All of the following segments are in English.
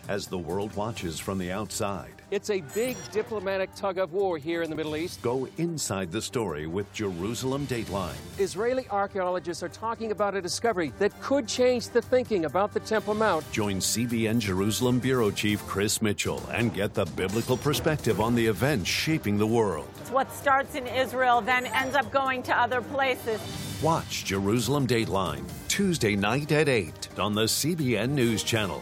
as the world watches from the outside. It's a big diplomatic tug of war here in the Middle East. Go inside the story with Jerusalem Dateline. Israeli archaeologists are talking about a discovery that could change the thinking about the Temple Mount. Join CBN Jerusalem Bureau Chief Chris Mitchell and get the biblical perspective on the events shaping the world. What starts in Israel then ends up going to other places. Watch Jerusalem Dateline, Tuesday night at 8 on the CBN News Channel.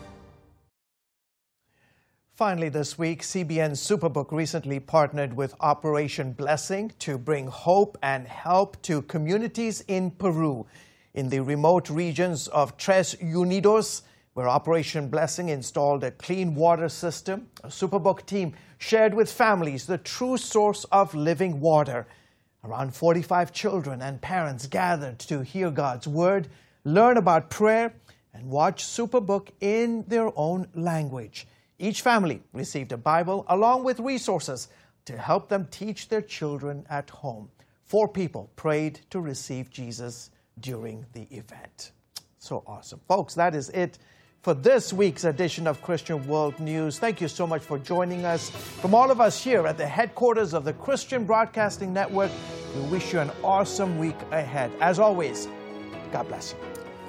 Finally this week, CBN Superbook recently partnered with Operation Blessing to bring hope and help to communities in Peru. In the remote regions of Tres Unidos, where Operation Blessing installed a clean water system, a Superbook team shared with families the true source of living water. Around 45 children and parents gathered to hear God's word, learn about prayer, and watch Superbook in their own language. Each family received a Bible along with resources to help them teach their children at home. 4 people prayed to receive Jesus during the event. So awesome. Folks, that is it for this week's edition of Christian World News. Thank you so much for joining us. From all of us here at the headquarters of the Christian Broadcasting Network, we wish you an awesome week ahead. As always, God bless you.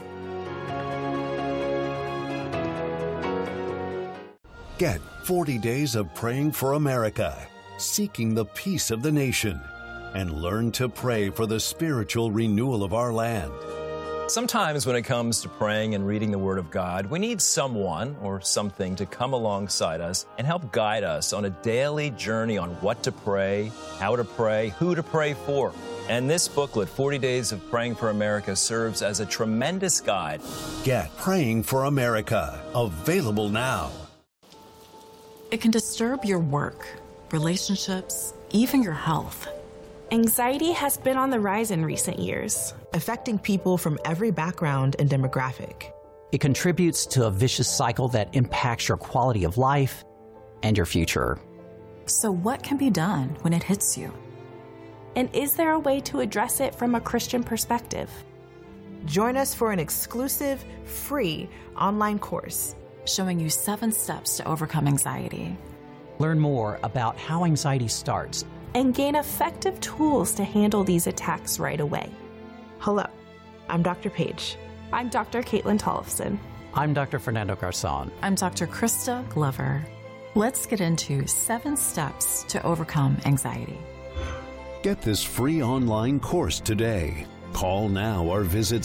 Get 40 days of praying for America, seeking the peace of the nation, and learn to pray for the spiritual renewal of our land. Sometimes when it comes to praying and reading the Word of God, we need someone or something to come alongside us and help guide us on a daily journey on what to pray, how to pray, who to pray for. And this booklet, 40 Days of Praying for America, serves as a tremendous guide. Get Praying for America, available now. It can disturb your work, relationships, even your health. Anxiety has been on the rise in recent years, affecting people from every background and demographic. It contributes to a vicious cycle that impacts your quality of life and your future. So what can be done when it hits you? And is there a way to address it from a Christian perspective? Join us for an exclusive, free online course showing you 7 steps to overcome anxiety. Learn more about how anxiety starts and gain effective tools to handle these attacks right away. Hello, I'm Dr. Paige. I'm Dr. Caitlin Tollefson. I'm Dr. Fernando Garzon. I'm Dr. Krista Glover. Let's get into 7 steps to overcome anxiety. Get this free online course today. Call now or visit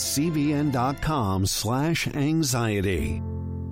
cbn.com/anxiety.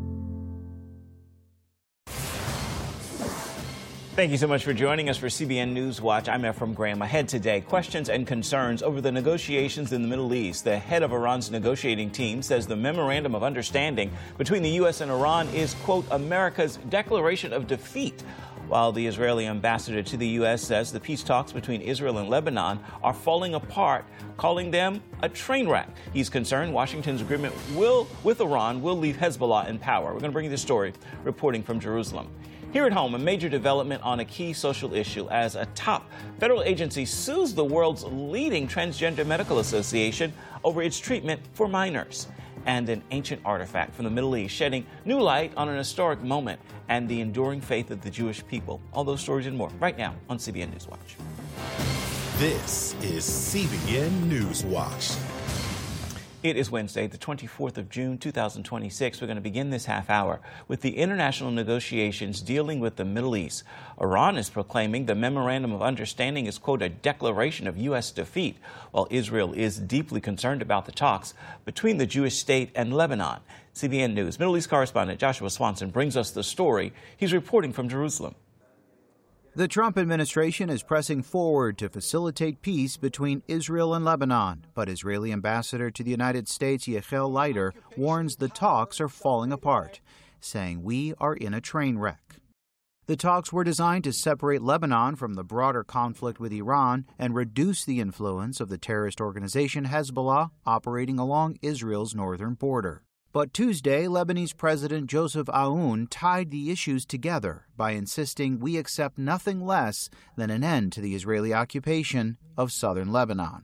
Thank you so much for joining us for CBN News Watch. I'm Ephraim Graham. Ahead today, questions and concerns over the negotiations in the Middle East. The head of Iran's negotiating team says the memorandum of understanding between the U.S. and Iran is, quote, America's declaration of defeat, while the Israeli ambassador to the U.S. says the peace talks between Israel and Lebanon are falling apart, calling them a train wreck. He's concerned Washington's agreement with Iran will leave Hezbollah in power. We're going to bring you this story, reporting from Jerusalem. Here at home, a major development on a key social issue as a top federal agency sues the world's leading transgender medical association over its treatment for minors. And an ancient artifact from the Middle East shedding new light on an historic moment and the enduring faith of the Jewish people. All those stories and more right now on CBN News Watch. This is CBN News Watch. It is Wednesday, the 24th of June, 2026. We're going to begin this half hour with the international negotiations dealing with the Middle East. Iran is proclaiming the Memorandum of Understanding is, quote, a declaration of U.S. defeat, while Israel is deeply concerned about the talks between the Jewish state and Lebanon. CBN News Middle East correspondent Joshua Swanson brings us the story. He's reporting from Jerusalem. The Trump administration is pressing forward to facilitate peace between Israel and Lebanon, but Israeli ambassador to the United States, Yechiel Leiter, warns the talks are falling apart, saying we are in a train wreck. The talks were designed to separate Lebanon from the broader conflict with Iran and reduce the influence of the terrorist organization Hezbollah operating along Israel's northern border. But Tuesday, Lebanese President Joseph Aoun tied the issues together by insisting we accept nothing less than an end to the Israeli occupation of southern Lebanon.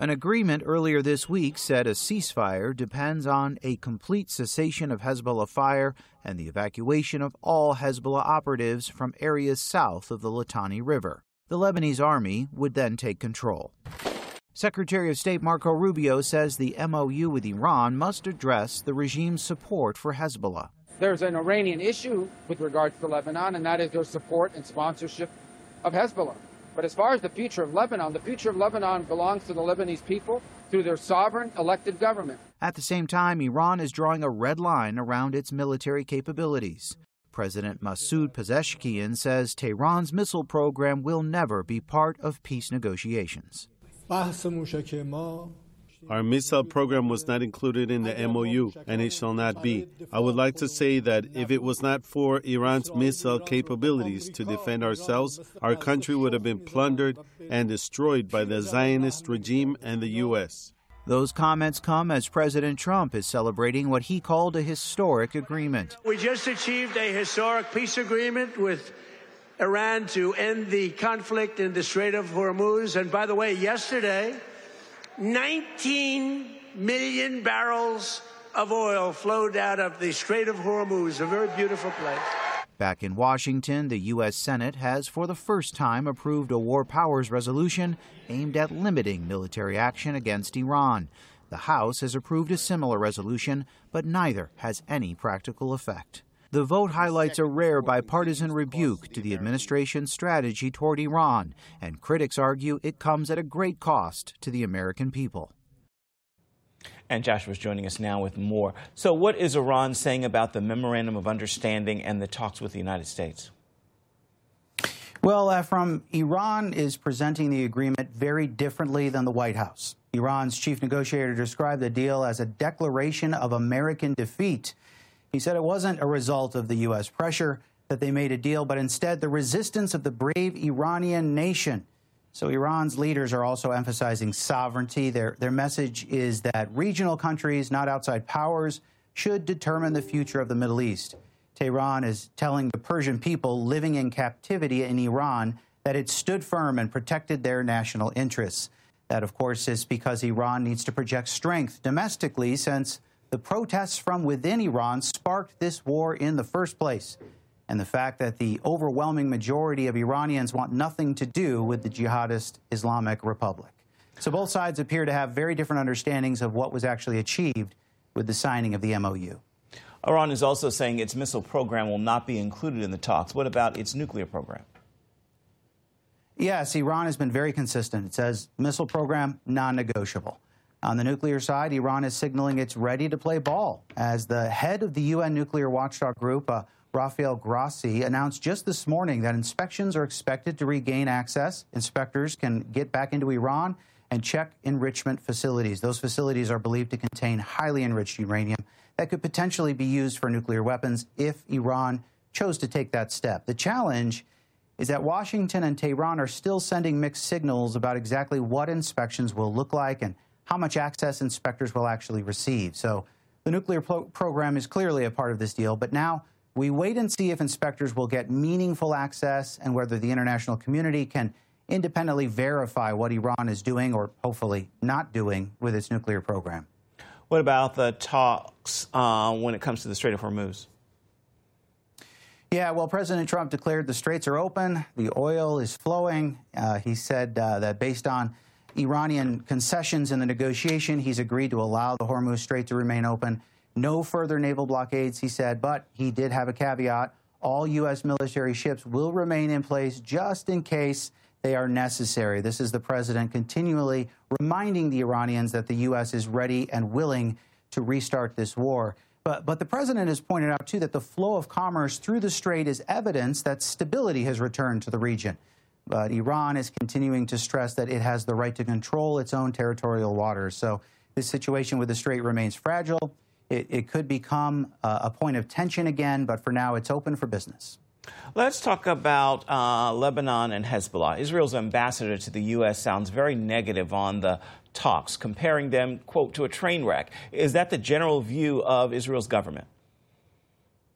An agreement earlier this week said a ceasefire depends on a complete cessation of Hezbollah fire and the evacuation of all Hezbollah operatives from areas south of the Litani River. The Lebanese army would then take control. Secretary of State Marco Rubio says the MOU with Iran must address the regime's support for Hezbollah. There's an Iranian issue with regards to Lebanon, and that is their support and sponsorship of Hezbollah. But as far as the future of Lebanon belongs to the Lebanese people through their sovereign elected government. At the same time, Iran is drawing a red line around its military capabilities. President Masoud Pezeshkian says Tehran's missile program will never be part of peace negotiations. Our missile program was not included in the MOU, and it shall not be. I would like to say that if it was not for Iran's missile capabilities to defend ourselves, our country would have been plundered and destroyed by the Zionist regime and the U.S. Those comments come as President Trump is celebrating what he called a historic agreement. We just achieved a historic peace agreement with Iran to end the conflict in the Strait of Hormuz. And by the way, yesterday, 19 million barrels of oil flowed out of the Strait of Hormuz, a very beautiful place. Back in Washington, the U.S. Senate has for the first time approved a war powers resolution aimed at limiting military action against Iran. The House has approved a similar resolution, but neither has any practical effect. The vote highlights a rare bipartisan rebuke to the administration's strategy toward Iran, and critics argue it comes at a great cost to the American people. And Joshua's joining us now with more. So what is Iran saying about the Memorandum of Understanding and the talks with the United States? Well, Ephraim, Iran is presenting the agreement very differently than the White House. Iran's chief negotiator described the deal as a declaration of American defeat. He said it wasn't a result of the U.S. pressure that they made a deal, but instead the resistance of the brave Iranian nation. So Iran's leaders are also emphasizing sovereignty. Their message is that regional countries, not outside powers, should determine the future of the Middle East. Tehran is telling the Persian people living in captivity in Iran that it stood firm and protected their national interests. That, of course, is because Iran needs to project strength domestically, since the protests from within Iran sparked this war in the first place, and the fact that the overwhelming majority of Iranians want nothing to do with the jihadist Islamic Republic. So both sides appear to have very different understandings of what was actually achieved with the signing of the MOU. Iran is also saying its missile program will not be included in the talks. What about its nuclear program? Yes, Iran has been very consistent. It says missile program, non-negotiable. On the nuclear side, Iran is signaling it's ready to play ball, as the head of the UN nuclear watchdog group, Rafael Grossi, announced just this morning that inspections are expected to regain access. Inspectors can get back into Iran and check enrichment facilities. Those facilities are believed to contain highly enriched uranium that could potentially be used for nuclear weapons if Iran chose to take that step. The challenge is that Washington and Tehran are still sending mixed signals about exactly what inspections will look like and how much access inspectors will actually receive. So the nuclear program is clearly a part of this deal, but now we wait and see if inspectors will get meaningful access and whether the international community can independently verify what Iran is doing, or hopefully not doing, with its nuclear program. What about the talks when it comes to the Strait of Hormuz? Yeah, well, President Trump declared the straits are open, the oil is flowing. He said that based on Iranian concessions in the negotiation, he's agreed to allow the Hormuz Strait to remain open. No further naval blockades, he said, but he did have a caveat. All U.S. military ships will remain in place just in case they are necessary. This is the president continually reminding the Iranians that the U.S. is ready and willing to restart this war. But the president has pointed out, too, that the flow of commerce through the strait is evidence that stability has returned to the region. But Iran is continuing to stress that it has the right to control its own territorial waters. So this situation with the strait remains fragile. It could become a point of tension again, but for now it's open for business. Let's talk about Lebanon and Hezbollah. Israel's ambassador to the U.S. sounds very negative on the talks, comparing them, quote, to a train wreck. Is that the general view of Israel's government?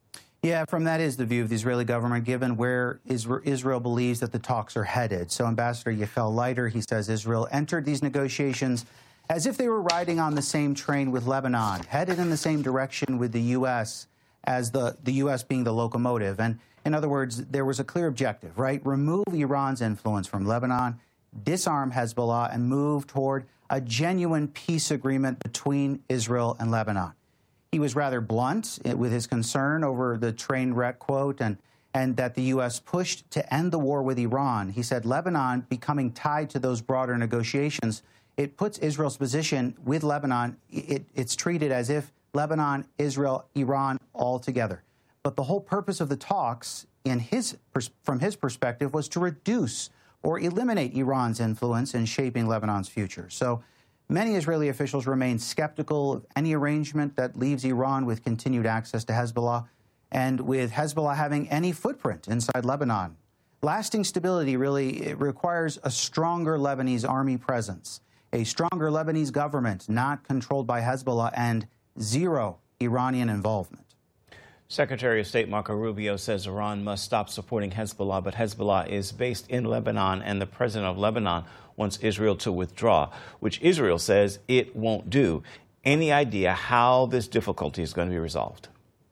Yeah, that is the view of the Israeli government, given where Israel believes that the talks are headed. So Ambassador Yechiel Leiter, he says Israel entered these negotiations as if they were riding on the same train with Lebanon, headed in the same direction with the U.S., as the U.S. being the locomotive. And in other words, there was a clear objective, right? Remove Iran's influence from Lebanon, disarm Hezbollah, and move toward a genuine peace agreement between Israel and Lebanon. He was rather blunt with his concern over the train wreck quote and that the U.S. pushed to end the war with Iran. He said Lebanon becoming tied to those broader negotiations, it puts Israel's position with Lebanon, it's treated as if Lebanon, Israel, Iran all together. But the whole purpose of the talks, from his perspective, was to reduce or eliminate Iran's influence in shaping Lebanon's future. So many Israeli officials remain skeptical of any arrangement that leaves Iran with continued access to Hezbollah and with Hezbollah having any footprint inside Lebanon. Lasting stability really requires a stronger Lebanese army presence, a stronger Lebanese government not controlled by Hezbollah, and zero Iranian involvement. Secretary of State Marco Rubio says Iran must stop supporting Hezbollah, but Hezbollah is based in Lebanon, and the president of Lebanon wants Israel to withdraw, which Israel says it won't do. Any idea how this difficulty is going to be resolved?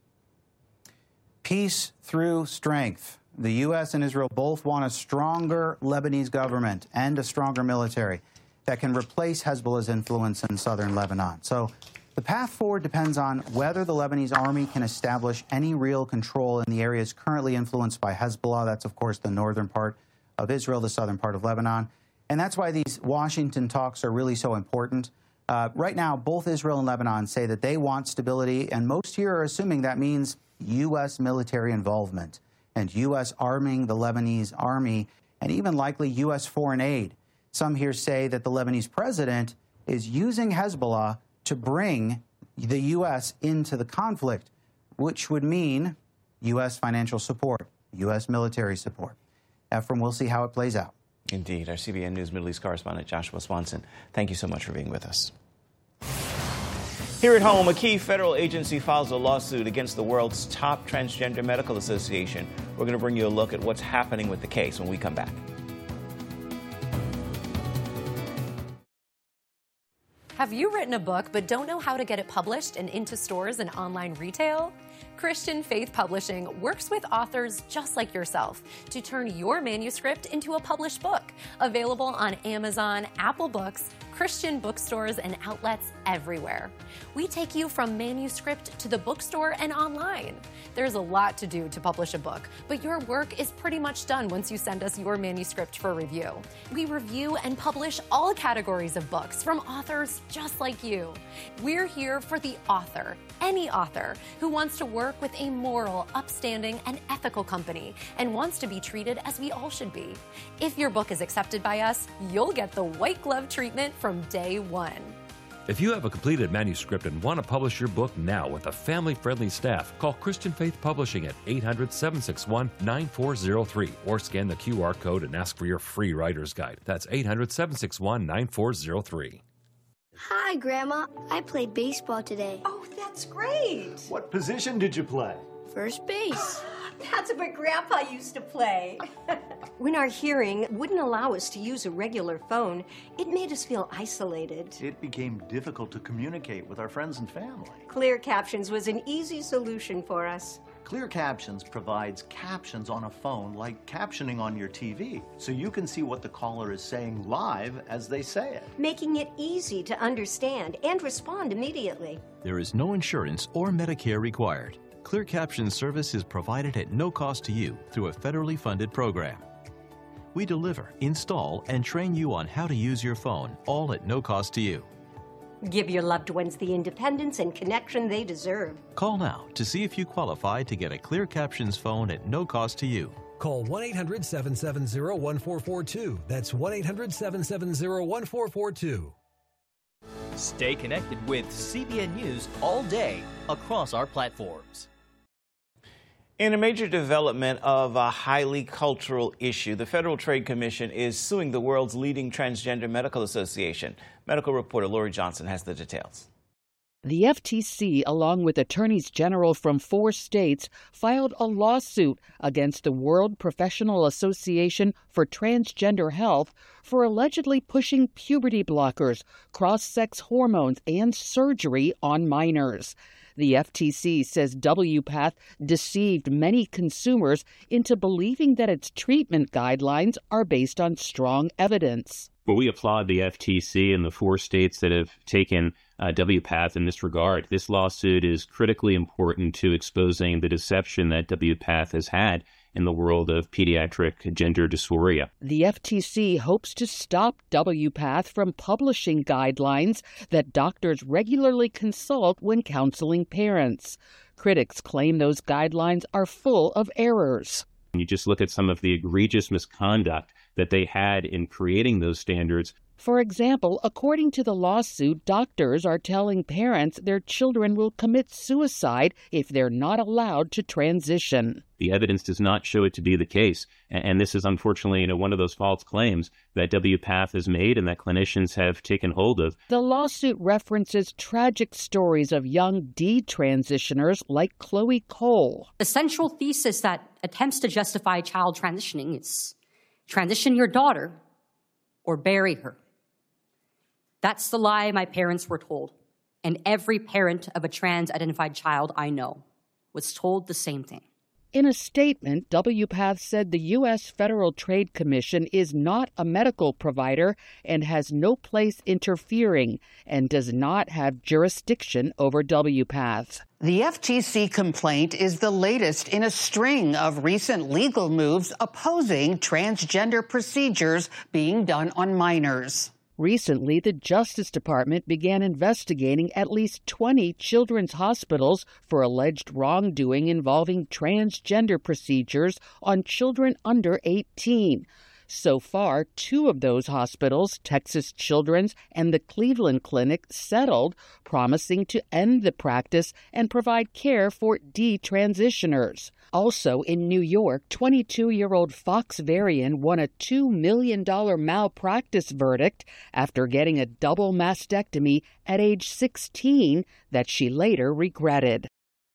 Peace through strength. The U.S. and Israel both want a stronger Lebanese government and a stronger military that can replace Hezbollah's influence in southern Lebanon. So the path forward depends on whether the Lebanese army can establish any real control in the areas currently influenced by Hezbollah. That's, of course, the northern part of Israel, the southern part of Lebanon. And that's why these Washington talks are really so important. Right now, both Israel and Lebanon say that they want stability, and most here are assuming that means U.S. military involvement and U.S. arming the Lebanese army, and even likely U.S. foreign aid. Some here say that the Lebanese president is using Hezbollah to bring the U.S. into the conflict, which would mean U.S. financial support, U.S. military support. Ephraim, we'll see how it plays out. Indeed. Our CBN News Middle East correspondent Joshua Swanson, thank you so much for being with us. Here at home, a key federal agency files a lawsuit against the world's top transgender medical association. We're going to bring you a look at what's happening with the case when we come back. Have you written a book but don't know how to get it published and into stores and online retail? Christian Faith Publishing works with authors just like yourself to turn your manuscript into a published book, available on Amazon, Apple Books, Christian bookstores, and outlets everywhere. We take you from manuscript to the bookstore and online. There's a lot to do to publish a book, but your work is pretty much done once you send us your manuscript for review. We review and publish all categories of books from authors just like you. We're here for the author, any author who wants to work with a moral, upstanding, and ethical company and wants to be treated as we all should be. If your book is accepted by us, you'll get the white glove treatment from day one. If you have a completed manuscript and want to publish your book now with a family-friendly staff, call Christian Faith Publishing at 800-761-9403 or scan the QR code and ask for your free writer's guide. That's 800-761-9403. Hi, Grandma. I played baseball today. Oh, that's great. What position did you play? First base. That's what Grandpa used to play. When our hearing wouldn't allow us to use a regular phone, it made us feel isolated. It became difficult to communicate with our friends and family. Clear Captions was an easy solution for us. Clear Captions provides captions on a phone like captioning on your TV, so you can see what the caller is saying live as they say it, making it easy to understand and respond immediately. There is no insurance or Medicare required. Clear Captions service is provided at no cost to you through a federally funded program. We deliver, install, and train you on how to use your phone, all at no cost to you. Give your loved ones the independence and connection they deserve. Call now to see if you qualify to get a Clear Captions phone at no cost to you. Call 1-800-770-1442. That's 1-800-770-1442. Stay connected with CBN News all day across our platforms. In a major development of a highly cultural issue, the Federal Trade Commission is suing the world's leading transgender medical association. Medical reporter Lori Johnson has the details. The FTC, along with attorneys general from 4 states, filed a lawsuit against the World Professional Association for Transgender Health for allegedly pushing puberty blockers, cross-sex hormones, and surgery on minors. The FTC says WPATH deceived many consumers into believing that its treatment guidelines are based on strong evidence. Well, we applaud the FTC and the 4 states that have taken WPATH in this regard. This lawsuit is critically important to exposing the deception that WPATH has had in the world of pediatric gender dysphoria. The FTC hopes to stop WPATH from publishing guidelines that doctors regularly consult when counseling parents. Critics claim those guidelines are full of errors. You just look at some of the egregious misconduct that they had in creating those standards. For example, according to the lawsuit, doctors are telling parents their children will commit suicide if they're not allowed to transition. The evidence does not show it to be the case. And this is unfortunately, one of those false claims that WPATH has made and that clinicians have taken hold of. The lawsuit references tragic stories of young detransitioners like Chloe Cole. The central thesis that attempts to justify child transitioning is transition your daughter or bury her. That's the lie my parents were told. And every parent of a trans-identified child I know was told the same thing. In a statement, WPATH said the U.S. Federal Trade Commission is not a medical provider and has no place interfering and does not have jurisdiction over WPATH. The FTC complaint is the latest in a string of recent legal moves opposing transgender procedures being done on minors. Recently, the Justice Department began investigating at least 20 children's hospitals for alleged wrongdoing involving transgender procedures on children under 18. So far, 2 of those hospitals, Texas Children's and the Cleveland Clinic, settled, promising to end the practice and provide care for detransitioners. Also in New York, 22-year-old Fox Varian won a $2 million malpractice verdict after getting a double mastectomy at age 16 that she later regretted.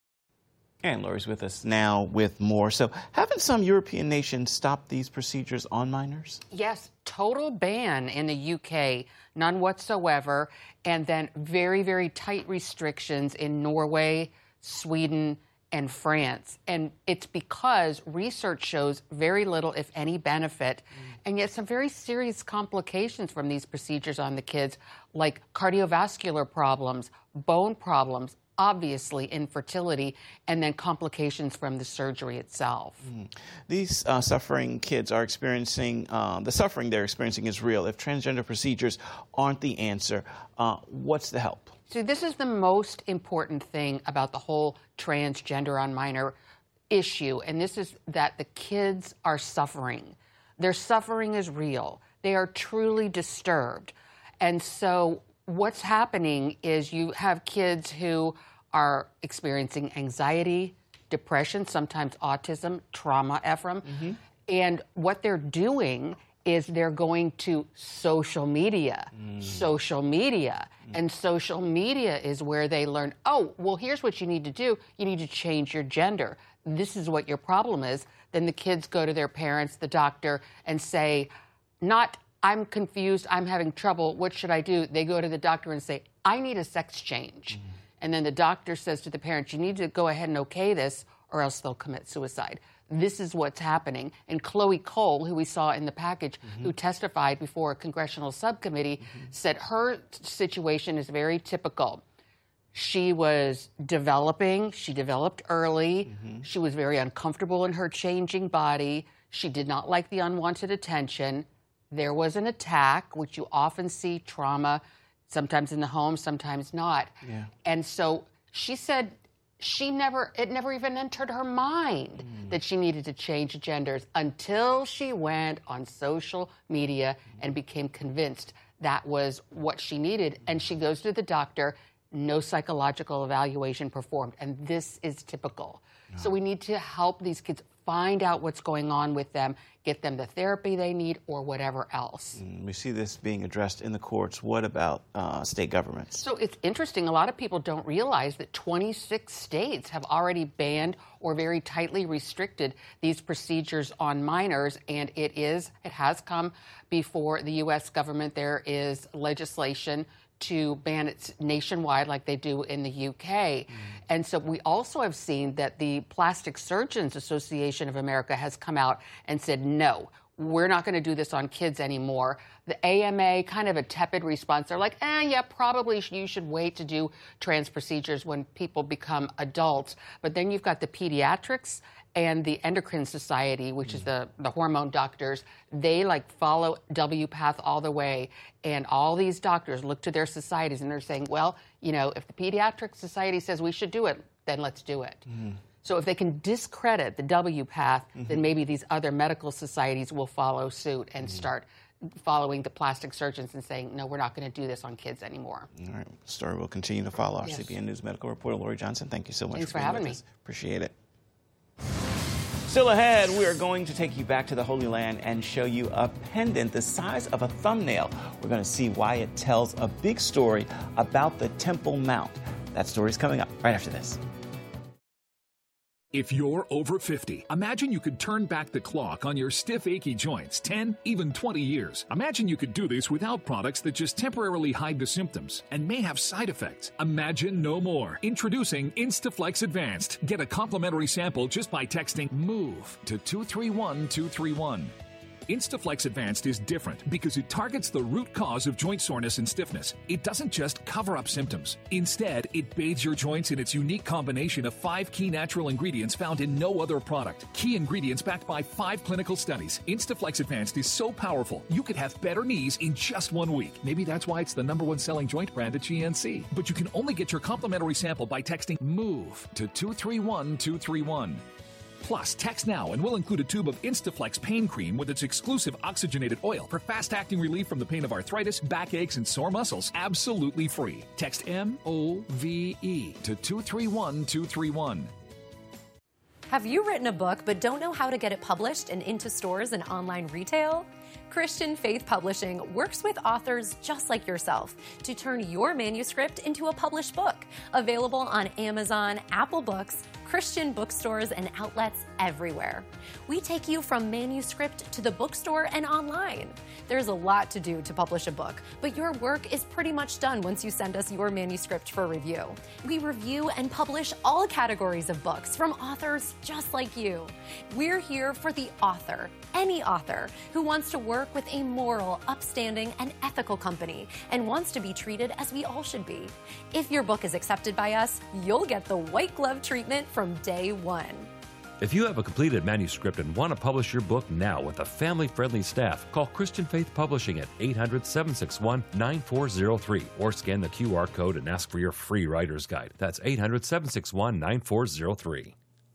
And Lori's with us now with more. So haven't some European nations stopped these procedures on minors? Yes, total ban in the UK, none whatsoever. And then very, very tight restrictions in Norway, Sweden, and France. And it's because research shows very little, if any, benefit, and yet some very serious complications from these procedures on the kids, like cardiovascular problems, bone problems, obviously infertility, and then complications from the surgery itself. These suffering kids are experiencing, the suffering they're experiencing is real. If transgender procedures aren't the answer, what's the help? So this is the most important thing about the whole transgender on minor issue, and this is that the kids are suffering. Their suffering is real. They are truly disturbed. And so what's happening is you have kids who are experiencing anxiety, depression, sometimes autism, trauma, Ephraim. And what they're doing is they're going to social media. Social media. And social media is where they learn, oh, well, here's what you need to do. You need to change your gender. This is what your problem is. Then the kids go to their parents, the doctor, and say, not, I'm confused, I'm having trouble, what should I do? They go to the doctor and say, I need a sex change. And then the doctor says to the parents, you need to go ahead and okay this, or else they'll commit suicide. This is what's happening. And Chloe Cole, who we saw in the package, who testified before a congressional subcommittee, said her situation is very typical. She was developing, she developed early, she was very uncomfortable in her changing body, she did not like the unwanted attention. There was an attack, which you often see trauma, sometimes in the home, sometimes not. And so she said it never even entered her mind that she needed to change genders until she went on social media and became convinced that was what she needed. And she goes to the doctor, no psychological evaluation performed. And this is typical. So we need to help these kids find out what's going on with them, get them the therapy they need, or whatever else. We see this being addressed in the courts. What about state governments? So it's interesting. A lot of people don't realize that 26 states have already banned or very tightly restricted these procedures on minors, and it has come before the U.S. government. There is legislation to ban it nationwide like they do in the UK. And so we also have seen that the Plastic Surgeons Association of America has come out and said, no, we're not going to do this on kids anymore. The AMA, kind of a tepid response. They're like, yeah, probably you should wait to do trans procedures when people become adults. But then you've got the pediatrics and the Endocrine Society, which is the hormone doctors. They follow WPATH all the way. And all these doctors look to their societies and they're saying, well, if the Pediatric Society says we should do it, then let's do it. So if they can discredit the WPATH, then maybe these other medical societies will follow suit and start following the plastic surgeons and saying, no, we're not going to do this on kids anymore. All right. Story will continue to follow. Our CBN News medical reporter, Lori Johnson, thank you so much for having me. Appreciate it. Still ahead, we are going to take you back to the Holy Land and show you a pendant the size of a thumbnail. We're going to see why it tells a big story about the Temple Mount. That story is coming up right after this. If you're over 50, imagine you could turn back the clock on your stiff, achy joints 10, even 20 years. Imagine you could do this without products that just temporarily hide the symptoms and may have side effects. Imagine no more. Introducing Instaflex Advanced. Get a complimentary sample just by texting MOVE to 231231. Instaflex Advanced is different because it targets the root cause of joint soreness and stiffness. It doesn't just cover up symptoms. Instead, it bathes your joints in its unique combination of 5 key natural ingredients found in no other product. Key ingredients backed by 5 clinical studies. Instaflex Advanced is so powerful, you could have better knees in just 1 week. Maybe that's why it's the #1 selling joint brand at GNC. But you can only get your complimentary sample by texting MOVE to 231231. Plus, text now and we'll include a tube of Instaflex pain cream with its exclusive oxygenated oil for fast-acting relief from the pain of arthritis, backaches, and sore muscles, absolutely free. Text MOVE to 231231. Have you written a book but don't know how to get it published and into stores and online retail? Christian Faith Publishing works with authors just like yourself to turn your manuscript into a published book, available on Amazon, Apple Books, Christian bookstores, and outlets everywhere. We take you from manuscript to the bookstore and online. There's a lot to do to publish a book, but your work is pretty much done once you send us your manuscript for review. We review and publish all categories of books from authors just like you. We're here for the author, any author who wants to work with a moral, upstanding, and ethical company and wants to be treated as we all should be. If your book is accepted by us, you'll get the white glove treatment from day one. If you have a completed manuscript and want to publish your book now with a family-friendly staff, call Christian Faith Publishing at 800-761-9403 or scan the QR code and ask for your free writer's guide. That's 800-761-9403.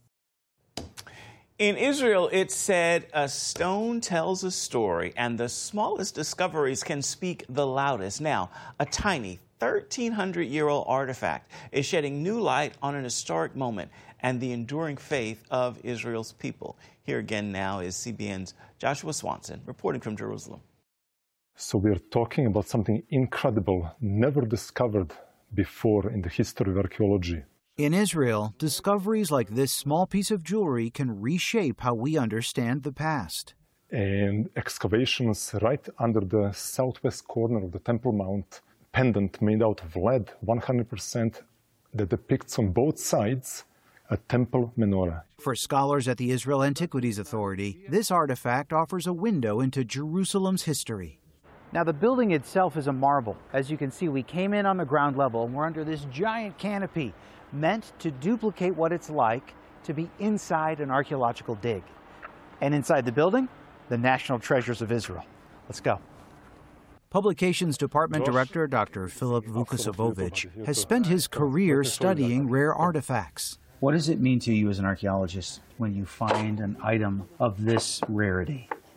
In Israel, it said a stone tells a story, and the smallest discoveries can speak the loudest. Now, a tiny 1,300-year-old artifact is shedding new light on an historic moment and the enduring faith of Israel's people. Here again now is CBN's Joshua Swanson reporting from Jerusalem. So we're talking about something incredible, never discovered before in the history of archaeology. In Israel, discoveries like this small piece of jewelry can reshape how we understand the past. And excavations right under the southwest corner of the Temple Mount, pendant made out of lead, 100%, that depicts on both sides a temple menorah. For scholars at the Israel Antiquities Authority, this artifact offers a window into Jerusalem's history. Now, the building itself is a marvel. As you can see, we came in on the ground level and we're under this giant canopy meant to duplicate what it's like to be inside an archaeological dig. And inside the building, the national treasures of Israel. Let's go. Publications Department Director Dr. Philip Vukasovovich has spent his career studying rare artifacts. What does it mean to you as an archaeologist when you find an item of this rarity?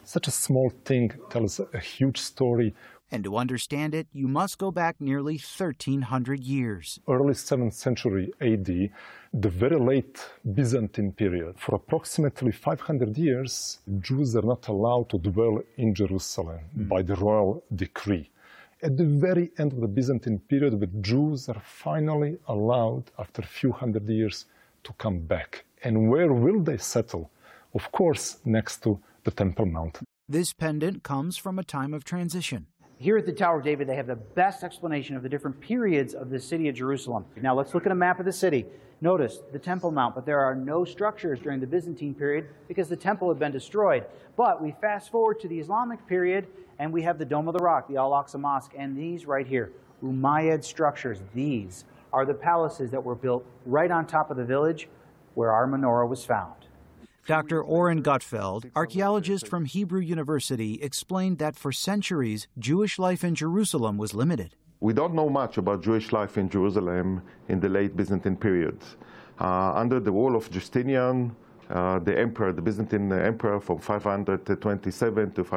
Such a small thing tells a huge story. And to understand it, you must go back nearly 1,300 years. Early 7th century AD, the very late Byzantine period. For approximately 500 years, Jews are not allowed to dwell in Jerusalem by the royal decree. At the very end of the Byzantine period, the Jews are finally allowed, after a few hundred years, to come back. And where will they settle? Of course, next to the Temple Mount. This pendant comes from a time of transition. Here at the Tower of David, they have the best explanation of the different periods of the city of Jerusalem. Now let's look at a map of the city. Notice the Temple Mount, but there are no structures during the Byzantine period because the temple had been destroyed. But we fast forward to the Islamic period, and we have the Dome of the Rock, the Al-Aqsa Mosque, and these right here, Umayyad structures. These are the palaces that were built right on top of the village where our menorah was found. Dr. Oren Gottfeld, archaeologist from Hebrew University, explained that for centuries, Jewish life in Jerusalem was limited. We don't know much about Jewish life in Jerusalem in the late Byzantine period. Under the rule of Justinian, the Byzantine emperor from 527 to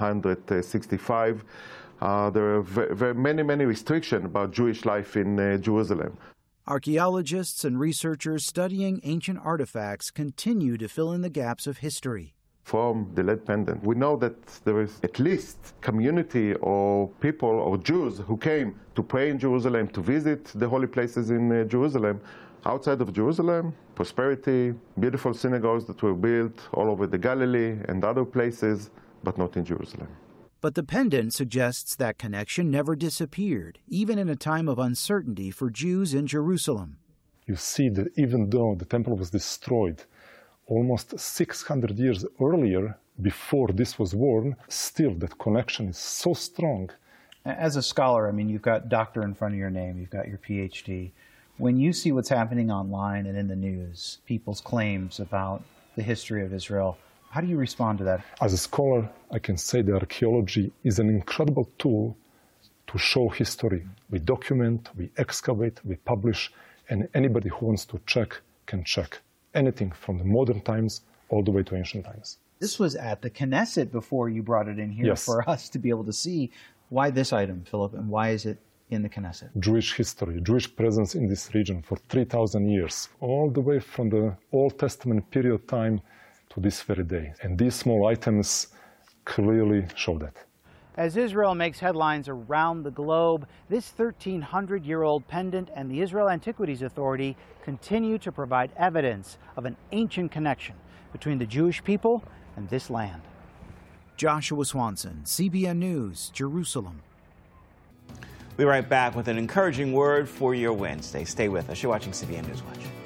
565, there are many restrictions about Jewish life in Jerusalem. Archaeologists and researchers studying ancient artifacts continue to fill in the gaps of history. From the lead pendant, we know that there is at least community or people or Jews who came to pray in Jerusalem, to visit the holy places in Jerusalem. Outside of Jerusalem, prosperity, beautiful synagogues that were built all over the Galilee and other places, but not in Jerusalem. But the pendant suggests that connection never disappeared, even in a time of uncertainty for Jews in Jerusalem. You see that even though the temple was destroyed almost 600 years earlier, before this was worn, still that connection is so strong. As a scholar, I mean, you've got doctor in front of your name, you've got your PhD. When you see what's happening online and in the news, people's claims about the history of Israel, how do you respond to that? As a scholar, I can say that archaeology is an incredible tool to show history. We document, we excavate, we publish, and anybody who wants to check can check. Anything from the modern times all the way to ancient times. This was at the Knesset before you brought it in here. Yes. For us to be able to see. Why this item, Philip, and why is it in the Knesset? Jewish history, Jewish presence in this region for 3,000 years, all the way from the Old Testament period time to this very day. And these small items clearly show that. As Israel makes headlines around the globe, this 1,300-year-old pendant and the Israel Antiquities Authority continue to provide evidence of an ancient connection between the Jewish people and this land. Joshua Swanson, CBN News, Jerusalem. We'll be right back with an encouraging word for your Wednesday. Stay with us. You're watching CBN News Watch.